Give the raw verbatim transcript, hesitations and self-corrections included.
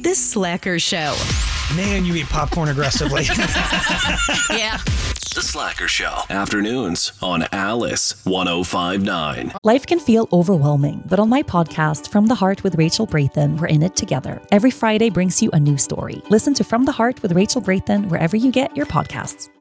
The Slacker Show. Man, you eat popcorn aggressively. Yeah. The Slacker Show. Afternoons on Alice one oh five point nine. Life can feel overwhelming, but on my podcast, From the Heart with Rachel Brathen, we're in it together. Every Friday brings you a new story. Listen to From the Heart with Rachel Brathen wherever you get your podcasts.